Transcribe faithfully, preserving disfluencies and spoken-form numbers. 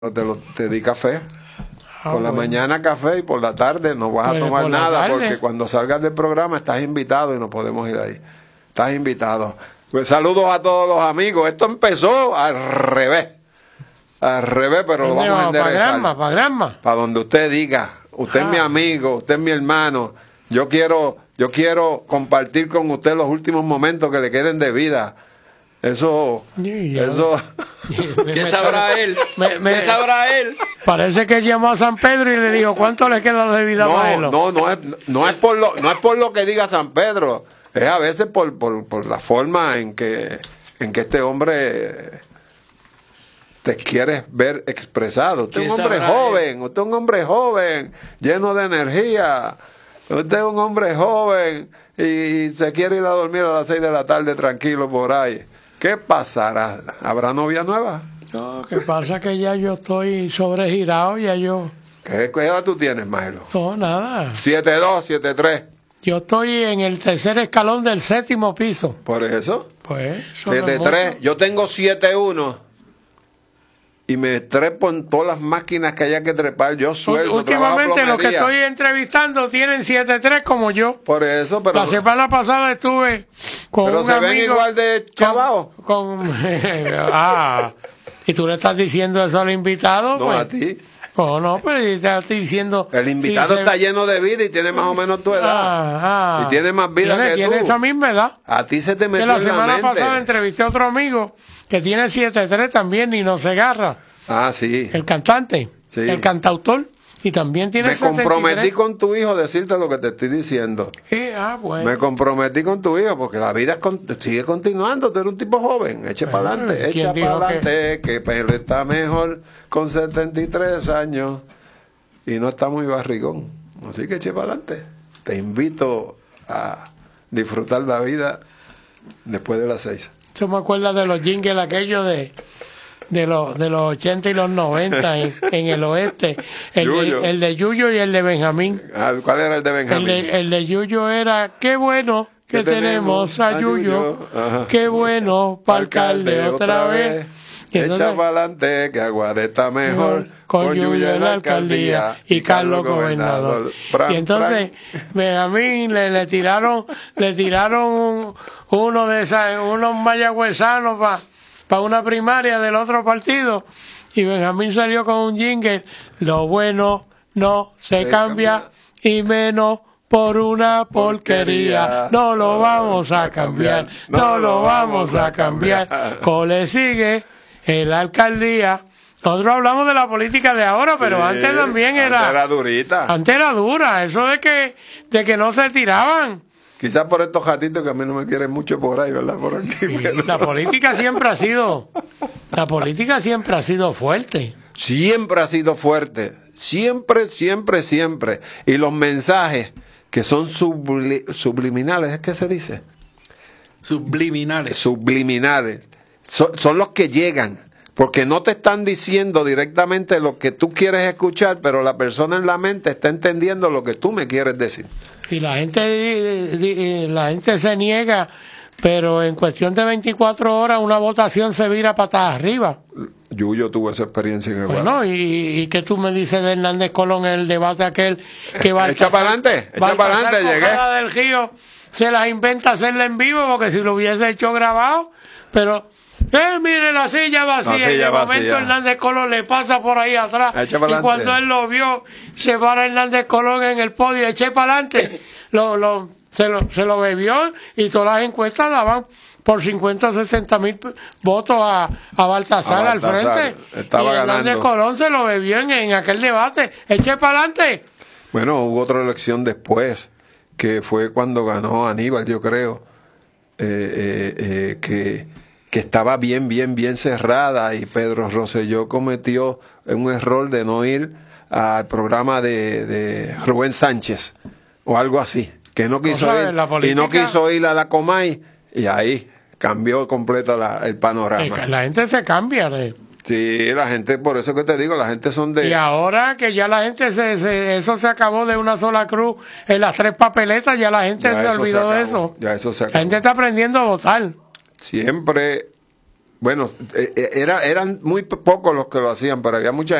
te, lo, te di café. Ah, por la bueno. mañana café y por la tarde no vas a Bueno, tomar por la nada tarde. porque cuando salgas del programa estás invitado y no podemos ir ahí. Estás invitado. Pues saludos a todos los amigos. Esto empezó al revés. Al revés, pero lo ¿Dónde vamos a vamos? ¿Para enderezar. Granma? ¿Para Granma? Para donde usted diga. Usted Ah. es mi amigo, usted es mi hermano. Yo quiero, yo quiero compartir con usted los últimos momentos que le queden de vida. Eso, Sí, ya. eso. ¿Qué sabrá él? Me- me- ¿Qué sabrá él? Parece que llamó a San Pedro y le dijo, ¿cuánto le queda de vida a él? No, no, no es, no es por lo, no es por lo que diga San Pedro. Es a veces por, por, por la forma en que, en que este hombre te quiere ver expresado. Usted es un ¿Qué hombre sabrá joven, usted es un hombre joven, lleno de energía. Usted es un hombre joven y, y se quiere ir a dormir a las seis de la tarde tranquilo por ahí. ¿Qué pasará? ¿Habrá novia nueva? No, que pasa que ya yo estoy sobregirado, ya yo... ¿Qué edad tú tienes, Milo? No, nada. siete dos, siete tres. Yo estoy en el tercer escalón del séptimo piso. ¿Por eso? Pues, eso no es siete tres. mucho. Yo tengo siete uno. Y me trepo en todas las máquinas que haya que trepar. Yo sueldo. Últimamente los que plomería. estoy entrevistando tienen siete tres como yo. Por eso, pero. La semana pasada estuve con Pero un se amigo... ven igual de chavaos. Con, con- ah, y tú le estás diciendo eso al invitado. No, pues. a ti. Oh, no, pero yo te estoy diciendo... El invitado sí, se- está lleno de vida y tiene más o menos tu edad. Ah, ah. Y tiene más vida Tiene- que Tiene tú. esa misma edad. A ti se te Que metió la en la semana mente. pasada entrevisté a otro amigo que tiene siete tres también, Nino Segarra, Ah, sí. el cantante, Sí. el cantautor, y también tiene Me setenta y tres. comprometí con tu hijo a decirte lo que te estoy diciendo. Sí, ah, bueno. Me comprometí con tu hijo porque la vida es con- sigue continuando. Tú eres un tipo joven. Eche Bueno, para adelante, ¿quién echa dijo para adelante. Que Pedro está mejor con setenta y tres años y no está muy barrigón. Así que eche para adelante. Te invito a disfrutar la vida después de las seis. Eso me acuerda de los jingles aquellos de, de, los, de los ochenta y los noventa en, en el oeste. El Yuyo. de, el de Yuyo y el de Benjamín. Ah, ¿cuál era el de El Benjamín? de, el de Yuyo era, qué bueno que Que tenemos a Yuyo, Ajá. qué bueno para alcalde otra vez. Y entonces, Echa para adelante, que Aguadé está mejor. con Yuyo en la alcaldía y Carlos gobernador. Pran, Y entonces Benjamín le, le tiraron, le tiraron un- uno de esas, unos mayagüezanos para una primaria del otro partido. Y Benjamín salió con un jingle, lo bueno no se Se cambia y menos por una porquería. No lo vamos a cambiar, no lo vamos a cambiar. Cole sigue en la alcaldía. Nosotros hablamos de la política de ahora, pero Sí, antes también antes era, era durita. antes era dura, eso de que, de que no se tiraban. Quizás por estos gatitos que a mí no me quieren mucho por ahí, ¿verdad? Por aquí. pero- La política siempre ha sido, la política siempre ha sido fuerte. Siempre ha sido fuerte. Siempre, siempre, siempre. Y los mensajes que son subli- subliminales, ¿es que se dice? Subliminales. Subliminales. So- son los que llegan. Porque no te están diciendo directamente lo que tú quieres escuchar, pero la persona en la mente está entendiendo lo que tú me quieres decir. Y la gente, di- di- la gente se niega, pero en cuestión de veinticuatro horas una votación se vira patas arriba. Yuyo tuvo esa experiencia en Aguadé. Bueno, y, y que tú me dices de Hernández Colón en el debate aquel que va Echa para adelante, echa para adelante, llegué. del Río se las inventa hacerla en vivo porque si lo hubiese hecho grabado, pero eh, mire la silla vacía, La silla y de vacía. momento Hernández Colón le pasa por ahí atrás Echa y para adelante. cuando él lo vio se para Hernández Colón en el podio, eché para adelante, lo, lo, se, lo, se lo bebió y todas las encuestas daban por cincuenta o sesenta mil votos a, a Baltasar A al Baltasar, frente. estaba y Hernández ganando. Colón se lo bebió en, en aquel debate. Eche para adelante. Bueno, hubo otra elección después, que fue cuando ganó Aníbal, yo creo, eh, eh, eh, que, que estaba bien, bien, bien cerrada y Pedro Rosselló cometió un error de no ir al programa de, de Rubén Sánchez o algo así, que no quiso Cosa de ir la y no política. quiso ir a la Comay y ahí cambió completo la- el panorama. Eh, La gente se cambia. de- Sí, la gente, por eso que te digo, la gente son de... Y ahora que ya la gente, se, se- eso se acabó de una sola cruz en las tres papeletas, ya la gente Ya se eso olvidó se de acabó, eso. ya eso se La gente acabó. está aprendiendo a votar. Siempre bueno, eh, eh, era, eran muy pocos los que lo hacían, pero había mucha